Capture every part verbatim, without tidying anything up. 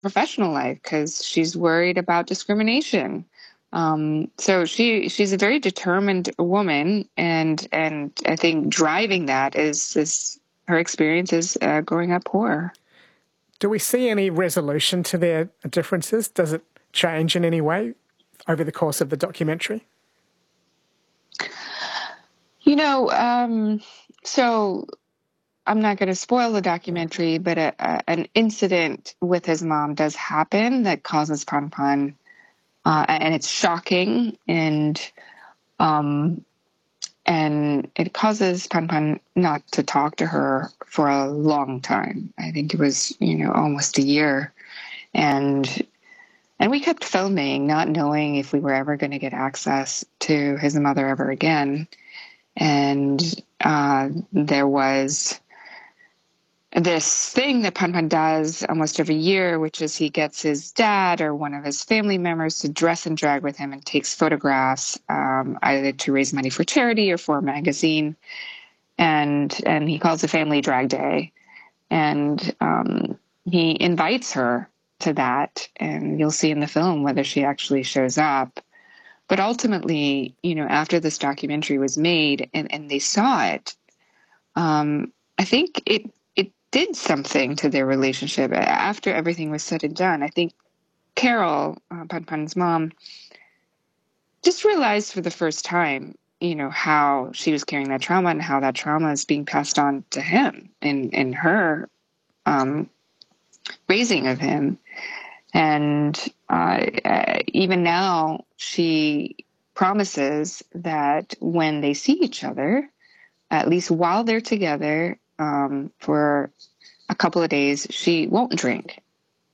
professional life because she's worried about discrimination. Um, so she she's a very determined woman, and and I think driving that is is her experiences uh, growing up poor. Do we see any resolution to their differences? Does it change in any way over the course of the documentary? You know, um, so I'm not going to spoil the documentary, but a, a, an incident with his mom does happen that causes Pan Pan, uh, and it's shocking, and um, and it causes Pan Pan not to talk to her for a long time. I think it was, you know, almost a year, and and we kept filming, not knowing if we were ever going to get access to his mother ever again. And uh, there was this thing that Pan Pan does almost every year, which is he gets his dad or one of his family members to dress in drag with him and takes photographs, um, either to raise money for charity or for a magazine. And and he calls it Family Drag Day. And um, he invites her to that. And you'll see in the film whether she actually shows up. But ultimately, you know, after this documentary was made and, and they saw it, um, I think it it did something to their relationship after everything was said and done. I think Carol, uh, Pan Pan's mom, just realized for the first time, you know, how she was carrying that trauma and how that trauma is being passed on to him in, in her um, raising of him. And uh, uh, even now, she promises that when they see each other, at least while they're together um, for a couple of days, she won't drink.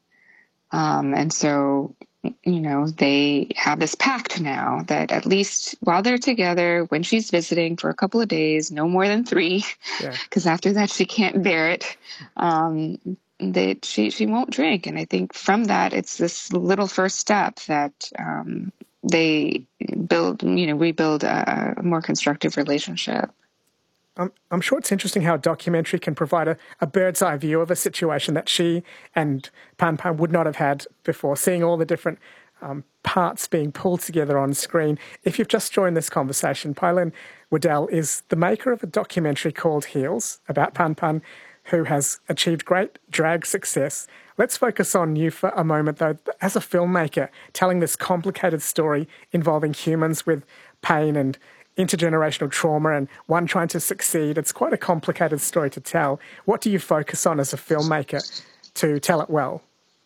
Um, and so, you know, they have this pact now that at least while they're together, when she's visiting for a couple of days, no more than three, because yeah. after that she can't bear it, um, that she, she won't drink. And I think from that, it's this little first step that um, they build, you know, rebuild a, a more constructive relationship. I'm, I'm sure it's interesting how a documentary can provide a, a bird's eye view of a situation that she and Pan Pan would not have had before, seeing all the different um, parts being pulled together on screen. If you've just joined this conversation, Pailin Waddell is the maker of a documentary called Heels about Pan Pan, who has achieved great drag success. Let's focus on you for a moment, though. As a filmmaker, telling this complicated story involving humans with pain and intergenerational trauma and one trying to succeed, it's quite a complicated story to tell. What do you focus on as a filmmaker to tell it well?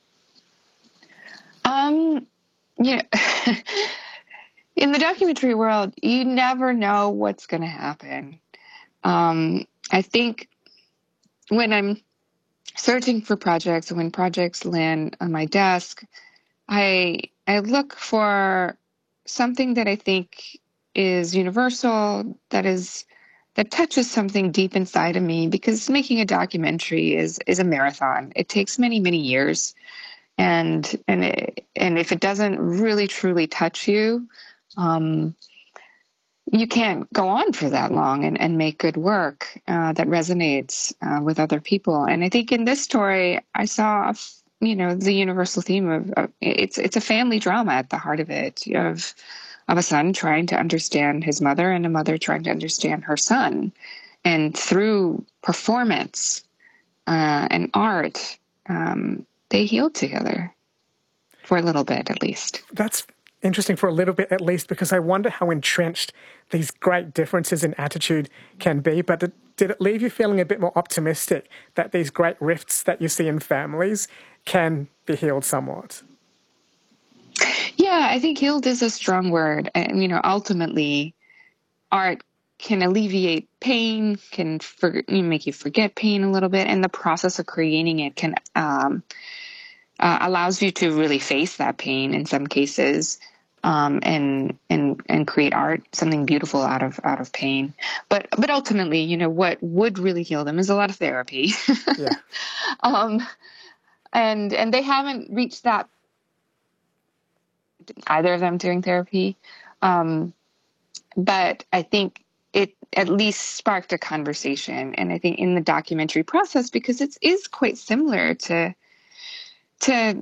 Um, yeah. In the documentary world, you never know what's going to happen. Um, I think when I'm searching for projects, when projects land on my desk, I I look for something that I think is universal, that is that touches something deep inside of me, because making a documentary is is a marathon. It takes many, many years. And and it, and if it doesn't really truly touch you, um, you can't go on for that long and, and make good work uh, that resonates uh, with other people. And I think in this story, I saw, you know, the universal theme of, of it's it's a family drama at the heart of it, of of a son trying to understand his mother and a mother trying to understand her son. And through performance uh, and art, um, they healed together for a little bit, at least. That's interesting, for a little bit at least, because I wonder how entrenched these great differences in attitude can be. But did, did it leave you feeling a bit more optimistic that these great rifts that you see in families can be healed somewhat? Yeah, I think healed is a strong word. And, you know, ultimately, art can alleviate pain, can for, make you forget pain a little bit. And the process of creating it can um, uh, allows you to really face that pain in some cases. Um, and and and create art, something beautiful out of out of pain. But but ultimately, you know, what would really heal them is a lot of therapy. Yeah. um, and and they haven't reached that. Either of them doing therapy, um, but I think it at least sparked a conversation. And I think in the documentary process, because it is quite similar to to